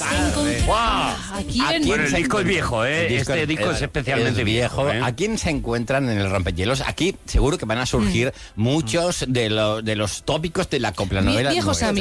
Bueno, el disco es viejo, ¿eh? Este disco es especialmente viejo. ¿A quién se encuentran en el rompehielos? Aquí seguro que van a surgir muchos de los tópicos de la coplanovela. Viejos